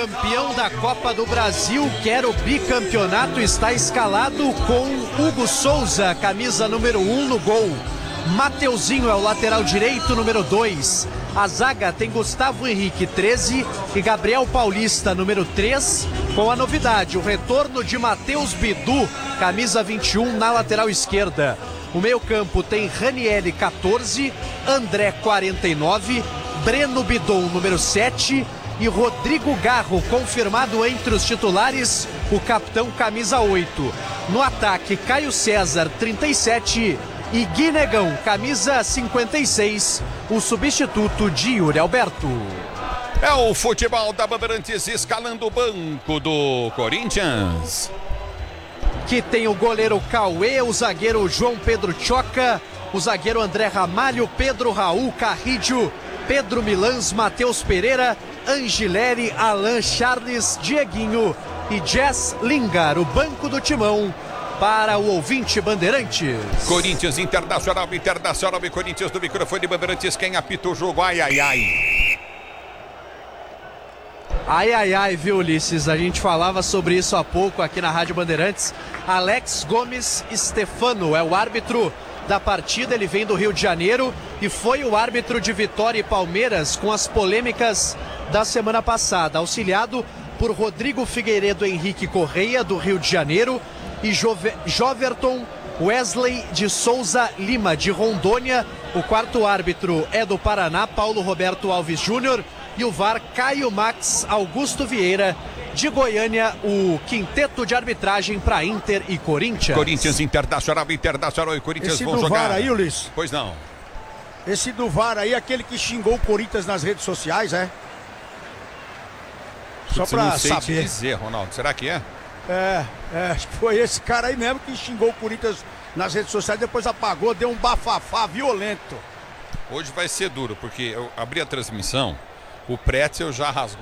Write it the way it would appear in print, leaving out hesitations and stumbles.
campeão da Copa do Brasil, quer o bicampeonato, está escalado com Hugo Souza, camisa número 1 no gol. Mateuzinho é o lateral direito, número 2. A zaga tem Gustavo Henrique, 13, e Gabriel Paulista, número 3, com a novidade, o retorno de Matheus Bidu, camisa 21, na lateral esquerda. O meio-campo tem Ranieri, 14, André, 49, Breno Bidon, número 7, e Rodrigo Garro, confirmado entre os titulares, o capitão, camisa 8. No ataque, Caio César, 37, e Guinegão, camisa 56, o substituto de Yuri Alberto. É o futebol da Bandeirantes escalando o banco do Corinthians. Que tem o goleiro Cauê, o zagueiro João Pedro Choca, o zagueiro André Ramalho, Pedro Raul, Carrídio, Pedro Milans, Matheus Pereira, Angileri, Alan Charles, Dieguinho e Jess Lingar, o banco do timão para o ouvinte Bandeirantes. Corinthians Internacional e Corinthians do microfone de Bandeirantes, quem apita o jogo, ai, ai, ai. Ai, ai, ai, viu, Ulisses? A gente falava sobre isso há pouco aqui na Rádio Bandeirantes. Alex Gomes Stefano é o árbitro da partida, ele vem do Rio de Janeiro e foi o árbitro de Vitória e Palmeiras com as polêmicas da semana passada, auxiliado por Rodrigo Figueiredo Henrique Correia, do Rio de Janeiro, e Joverton Wesley de Souza Lima, de Rondônia. O quarto árbitro é do Paraná, Paulo Roberto Alves Júnior, e o VAR, Caio Max Augusto Vieira, de Goiânia, o quinteto de arbitragem para Inter e Corinthians. Corinthians Internacional e Corinthians esse vão do jogar. VAR aí, Ulisses? Pois não. Esse do VAR aí, aquele que xingou o Corinthians nas redes sociais, é? Só Putz, pra não sei te saber. dizer, Ronaldo. Será que é? Acho que foi esse cara aí mesmo que xingou o Corinthians nas redes sociais, depois apagou, deu um bafafá violento. Hoje vai ser duro, porque eu abri a transmissão, o Pretzel já rasgou